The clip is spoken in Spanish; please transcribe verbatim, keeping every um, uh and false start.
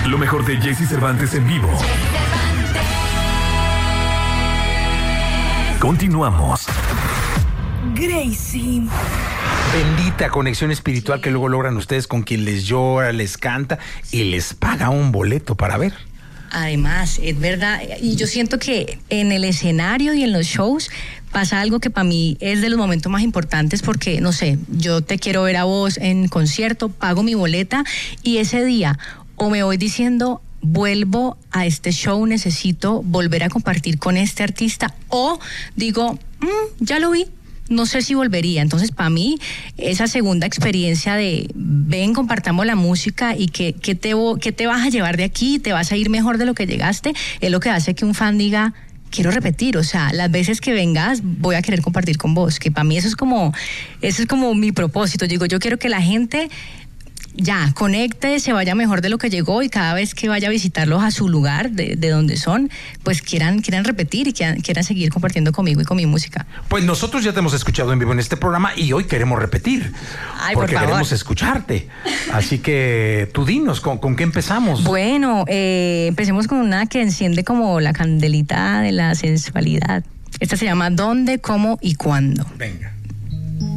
Lo mejor de Jesse Cervantes en vivo. Continuamos. Gracie. Bendita conexión espiritual que luego logran ustedes con quien les llora, les canta y les paga un boleto para ver. Además, es verdad, y yo siento que en el escenario y en los shows pasa algo que para mí es de los momentos más importantes porque, no sé, yo te quiero ver a vos en concierto, pago mi boleta y ese día o me voy diciendo, vuelvo a este show, necesito volver a compartir con este artista, o digo, mmm, ya lo vi, no sé si volvería. Entonces, para mí, esa segunda experiencia de ven, compartamos la música y que, que, te, que te vas a llevar de aquí, te vas a ir mejor de lo que llegaste, es lo que hace que un fan diga, quiero repetir. O sea, las veces que vengas voy a querer compartir con vos, que para mí eso es como, eso es como mi propósito. Yo digo, yo quiero que la gente ya conecte, se vaya mejor de lo que llegó y cada vez que vaya a visitarlos a su lugar de, de donde son, pues quieran, quieran repetir y quieran, quieran seguir compartiendo conmigo y con mi música. Pues nosotros ya te hemos escuchado en vivo en este programa y hoy queremos repetir. Ay, porque por favor. Queremos escucharte. Así que tú dinos, ¿con, con qué empezamos? Bueno, eh, empecemos con una que enciende como la candelita de la sensualidad. Esta se llama ¿Dónde, cómo y cuándo? Venga.